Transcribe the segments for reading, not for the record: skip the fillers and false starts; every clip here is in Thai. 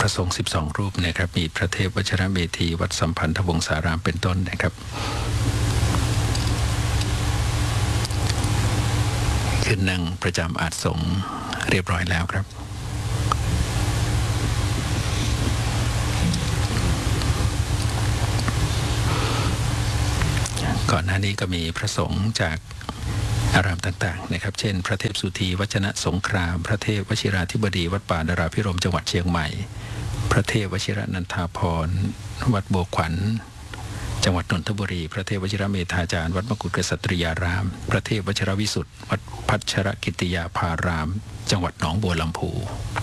ระสงฆ์12 รูปนะครับมีพระเทพวชิรเมธีวัดสัมพันธวงศารามเป็นต้นนะครับขึ้นนั่งประจำอาสงฆ์เรียบร้อยแล้วครับก่อนหน้านี้ก็มีพระสงฆ์จากอารามต่างๆนะครับเช่นพระเทพสุธีวจนะสงครามพระเทพวชิราธิบดีวัดป่าดาราพิรมจังหวัดเชียงใหม่พระเทพวชิรนันทาภรณ์วัดบัวขวัญจังหวัดนนทบุรีพระเทพวชิรเมธาจารย์วัดมกุฏกษัตริยารามพระเทพวชิรวิสุทธิ์วัดพัชรกิติยาภารามจังหวัดหนองบัวลำพู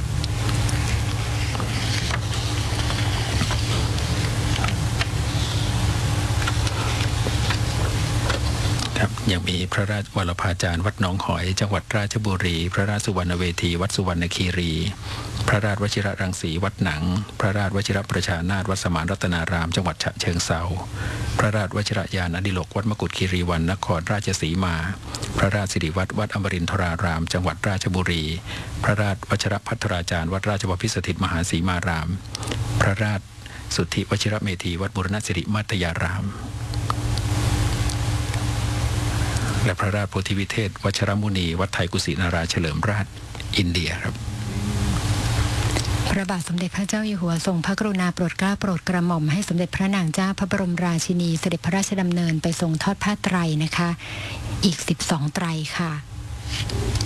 ยังมีพระราชวรภาจารย์วัดหนองหอยจังหวัดราชบุรีพระราชสุวรรณเวทีวัดสุวรรณคีรีพระราชวชิรรังสีวัดหนังพระราชวชิรประชานาถวัดสมานรัตนารามจังหวัดฉะเชิงเทราพระราชวชิรยานอดิโลกวัดมกุฏคีรีวันนครราชสีมาพระราชสิริวัตรวัดอมรินทรารามจังหวัดราชบุรีพระราชวชิรภัทราจารย์วัดราชบพิสถิตมหาสีมารามพระราชสุทธิวชิรเมธีวัดบุรณสิริมัตยารามและพระราชโพธิวิเทศวชรมุนีวัดไทยกุศินาราเฉลิมราชอินเดียครับพระบาทสมเด็จพระเจ้าอยู่หัวทรงพระกรุณาโปรดเกล้าโปรดกระหม่อมให้สมเด็จพระนางเจ้าพระบรมราชินีเสด็จพระราชดำเนินไปทรงทอดผ้าไตรนะคะอีก12 ไตรค่ะ